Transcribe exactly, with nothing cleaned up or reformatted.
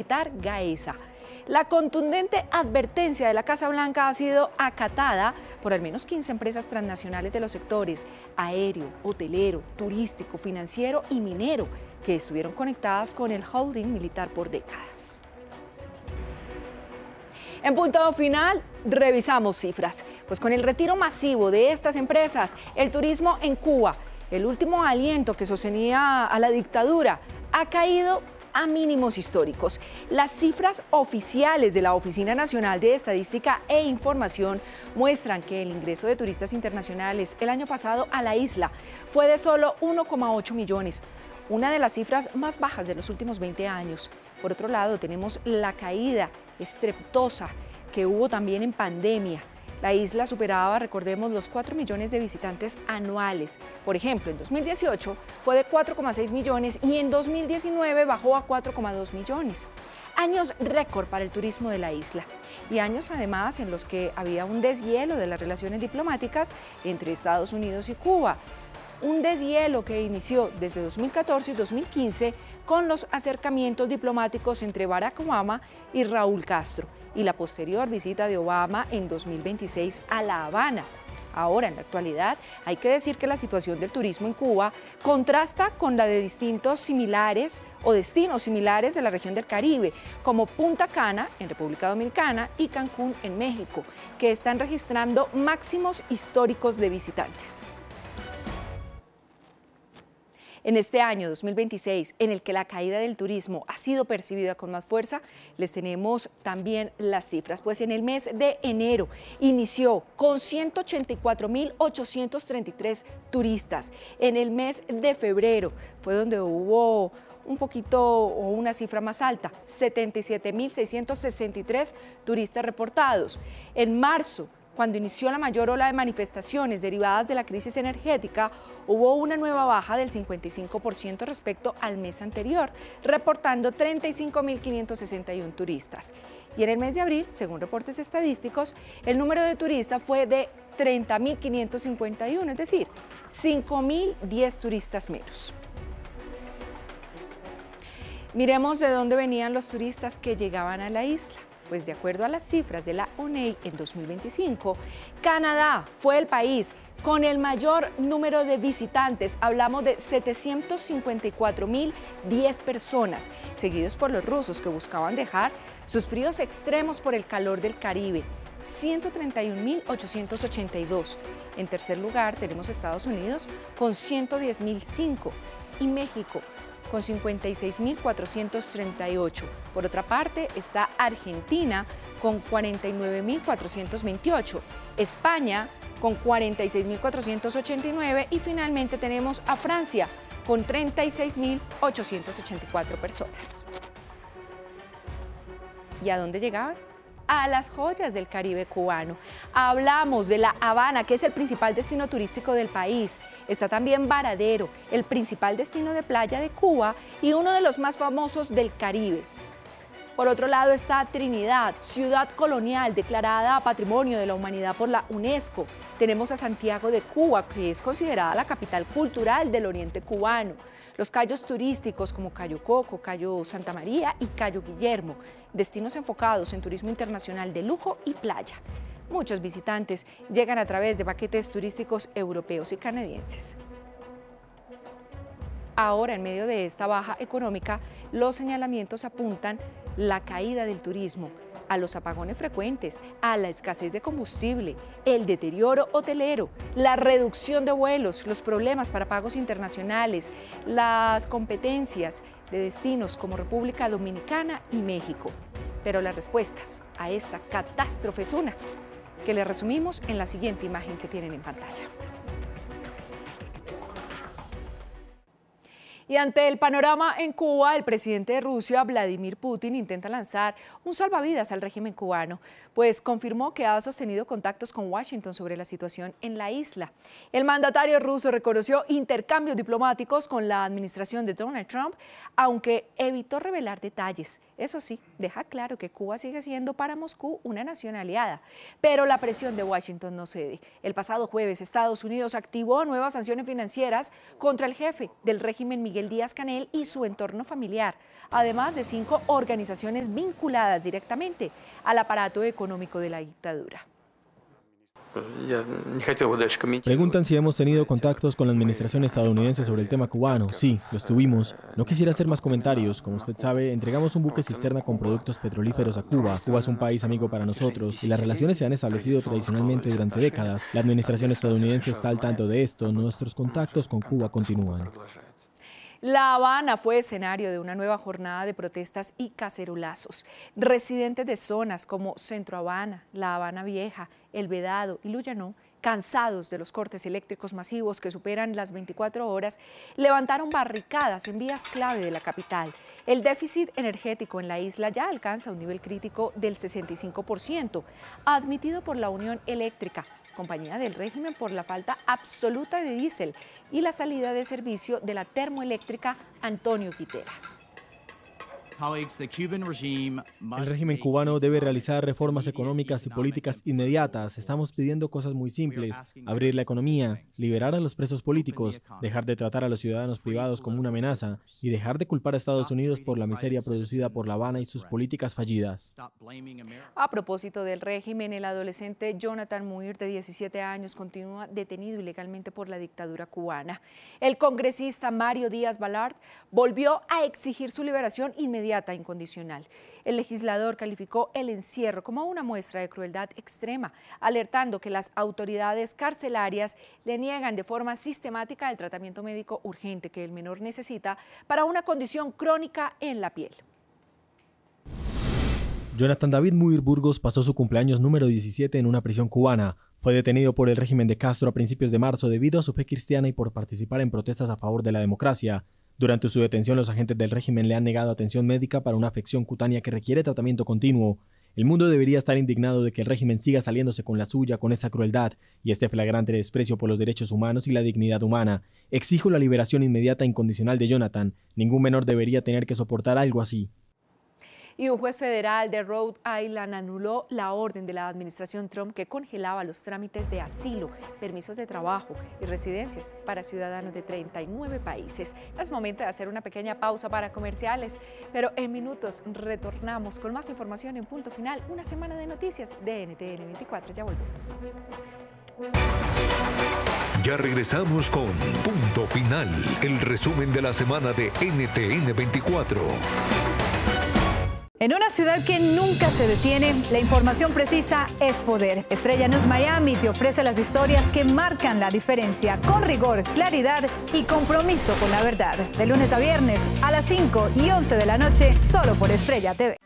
Qatar Gaesa. La contundente advertencia de la Casa Blanca ha sido acatada por al menos quince empresas transnacionales de los sectores aéreo, hotelero, turístico, financiero y minero, que estuvieron conectadas con el holding militar por décadas. En punto final, revisamos cifras. Pues con el retiro masivo de estas empresas, el turismo en Cuba, el último aliento que sostenía a la dictadura, ha caído a mínimos históricos. Las cifras oficiales de la Oficina Nacional de Estadística e Información muestran que el ingreso de turistas internacionales el año pasado a la isla fue de solo uno coma ocho millones, una de las cifras más bajas de los últimos veinte años. Por otro lado, tenemos la caída estrepitosa que hubo también en pandemia. La isla superaba, recordemos, los cuatro millones de visitantes anuales. Por ejemplo, en dos mil dieciocho fue de cuatro coma seis millones y en dos mil diecinueve bajó a cuatro coma dos millones. Años récord para el turismo de la isla y años además en los que había un deshielo de las relaciones diplomáticas entre Estados Unidos y Cuba. Un deshielo que inició desde dos mil catorce y dos mil quince con los acercamientos diplomáticos entre Barack Obama y Raúl Castro y la posterior visita de Obama en dos mil veintiséis a La Habana. Ahora, en la actualidad, hay que decir que la situación del turismo en Cuba contrasta con la de distintos similares o destinos similares de la región del Caribe, como Punta Cana en República Dominicana y Cancún en México, que están registrando máximos históricos de visitantes. En este año dos mil veintiséis, en el que la caída del turismo ha sido percibida con más fuerza, les tenemos también las cifras. Pues en el mes de enero inició con ciento ochenta y cuatro mil ochocientos treinta y tres turistas. En el mes de febrero fue donde hubo un poquito o una cifra más alta, setenta y siete mil seiscientos sesenta y tres turistas reportados. En marzo, cuando inició la mayor ola de manifestaciones derivadas de la crisis energética, hubo una nueva baja del cincuenta y cinco por ciento respecto al mes anterior, reportando treinta y cinco mil quinientos sesenta y uno turistas. Y en el mes de abril, según reportes estadísticos, el número de turistas fue de treinta mil quinientos cincuenta y uno, es decir, cinco mil diez turistas menos. Miremos de dónde venían los turistas que llegaban a la isla. Pues de acuerdo a las cifras de la O N E I en dos mil veinticinco, Canadá fue el país con el mayor número de visitantes, hablamos de setecientos cincuenta y cuatro mil diez personas, seguidos por los rusos que buscaban dejar sus fríos extremos por el calor del Caribe, ciento treinta y un mil ochocientos ochenta y dos. En tercer lugar tenemos Estados Unidos con ciento diez mil cinco y México con cincuenta y seis mil cuatrocientos treinta y ocho. Por otra parte, está Argentina con cuarenta y nueve mil cuatrocientos veintiocho, España con cuarenta y seis mil cuatrocientos ochenta y nueve y finalmente tenemos a Francia con treinta y seis mil ochocientos ochenta y cuatro personas. ¿Y a dónde llegaban? A las joyas del Caribe cubano. Hablamos de La Habana, que es el principal destino turístico del país. Está también Varadero, el principal destino de playa de Cuba y uno de los más famosos del Caribe. Por otro lado está Trinidad, ciudad colonial declarada Patrimonio de la Humanidad por la UNESCO. Tenemos a Santiago de Cuba, que es considerada la capital cultural del oriente cubano. Los cayos turísticos como Cayo Coco, Cayo Santa María y Cayo Guillermo, destinos enfocados en turismo internacional de lujo y playa. Muchos visitantes llegan a través de paquetes turísticos europeos y canadienses. Ahora, en medio de esta baja económica, los señalamientos apuntan la caída del turismo, a los apagones frecuentes, a la escasez de combustible, el deterioro hotelero, la reducción de vuelos, los problemas para pagos internacionales, las competencias de destinos como República Dominicana y México. Pero las respuestas a esta catástrofe es una, que le resumimos en la siguiente imagen que tienen en pantalla. Y ante el panorama en Cuba, el presidente de Rusia, Vladimir Putin, intenta lanzar un salvavidas al régimen cubano, pues confirmó que ha sostenido contactos con Washington sobre la situación en la isla. El mandatario ruso reconoció intercambios diplomáticos con la administración de Donald Trump, aunque evitó revelar detalles. Eso sí, deja claro que Cuba sigue siendo para Moscú una nación aliada, pero la presión de Washington no cede. El pasado jueves, Estados Unidos activó nuevas sanciones financieras contra el jefe del régimen Miguel Díaz-Canel y su entorno familiar, además de cinco organizaciones vinculadas directamente al aparato económico de la dictadura. Preguntan si hemos tenido contactos con la administración estadounidense sobre el tema cubano. Sí, los tuvimos. No quisiera hacer más comentarios. Como usted sabe, entregamos un buque cisterna con productos petrolíferos a Cuba. Cuba es un país amigo para nosotros y las relaciones se han establecido tradicionalmente durante décadas. La administración estadounidense está al tanto de esto. Nuestros contactos con Cuba continúan. La Habana fue escenario de una nueva jornada de protestas y cacerolazos. Residentes de zonas como Centro Habana, La Habana Vieja, El Vedado y Luyanó, cansados de los cortes eléctricos masivos que superan las veinticuatro horas, levantaron barricadas en vías clave de la capital. El déficit energético en la isla ya alcanza un nivel crítico del sesenta y cinco por ciento, admitido por la Unión Eléctrica, compañía del régimen, por la falta absoluta de diésel y la salida de servicio de la termoeléctrica Antonio Guiteras. El régimen cubano debe realizar reformas económicas y políticas inmediatas. Estamos pidiendo cosas muy simples: abrir la economía, liberar a los presos políticos, dejar de tratar a los ciudadanos privados como una amenaza y dejar de culpar a Estados Unidos por la miseria producida por La Habana y sus políticas fallidas. A propósito del régimen, el adolescente Jonathan Muir, de diecisiete años, continúa detenido ilegalmente por la dictadura cubana. El congresista Mario Díaz Balart volvió a exigir su liberación inmediata e incondicional. El legislador calificó el encierro como una muestra de crueldad extrema, alertando que las autoridades carcelarias le niegan de forma sistemática el tratamiento médico urgente que el menor necesita para una condición crónica en la piel. Jonathan David Muir Burgos pasó su cumpleaños número diecisiete en una prisión cubana. Fue detenido por el régimen de Castro a principios de marzo debido a su fe cristiana y por participar en protestas a favor de la democracia. Durante su detención, los agentes del régimen le han negado atención médica para una afección cutánea que requiere tratamiento continuo. El mundo debería estar indignado de que el régimen siga saliéndose con la suya con esa crueldad y este flagrante desprecio por los derechos humanos y la dignidad humana. Exijo la liberación inmediata e incondicional de Jonathan. Ningún menor debería tener que soportar algo así. Y un juez federal de Rhode Island anuló la orden de la administración Trump que congelaba los trámites de asilo, permisos de trabajo y residencias para ciudadanos de treinta y nueve países. Es momento de hacer una pequeña pausa para comerciales, pero en minutos retornamos con más información en Punto Final, una semana de noticias de N T N veinticuatro. Ya volvemos. Ya regresamos con Punto Final, el resumen de la semana de N T N veinticuatro. En una ciudad que nunca se detiene, la información precisa es poder. Estrella News Miami te ofrece las historias que marcan la diferencia, con rigor, claridad y compromiso con la verdad. De lunes a viernes a las cinco y once de la noche, solo por Estrella T V.